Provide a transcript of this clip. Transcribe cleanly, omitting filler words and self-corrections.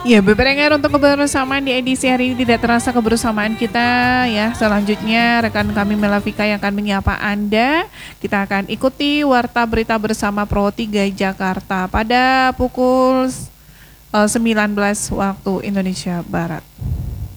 Ya, beberengan untuk kebersamaan di edisi hari ini tidak terasa kebersamaan kita ya. Selanjutnya rekan kami Melavika yang akan menyapa Anda. Kita akan ikuti warta berita bersama Pro 3 Jakarta pada pukul 19 waktu Indonesia Barat.